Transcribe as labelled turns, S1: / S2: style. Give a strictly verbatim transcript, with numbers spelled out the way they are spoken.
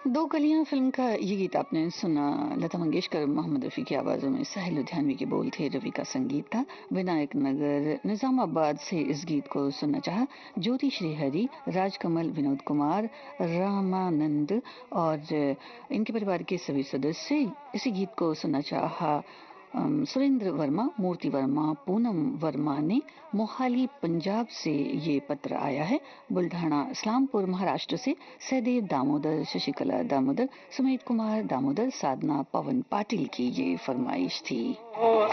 S1: दो कलियां फिल्म का ये गीत आपने सुना। लता मंगेशकर, मोहम्मद रफ़ी की आवाज़ों में साहिल लुधियानवी के बोल थे, रवि का संगीत था। विनायक नगर निजामाबाद से इस गीत को सुनना चाहा ज्योति श्रीहरि, राजकमल, विनोद कुमार, रामानंद और इनके परिवार के सभी सदस्य। इसी गीत को सुनना चाहा अम, सुरेंद्र वर्मा, मूर्ति वर्मा, पूनम वर्मा ने मोहाली पंजाब से ये पत्र आया है। बुल्ढाना, इस्लामपुर महाराष्ट्र से सहदेव दामोदर, शशिकला दामोदर, सुमेध कुमार दामोदर, साधना पवन पाटिल की ये फरमाइश थी।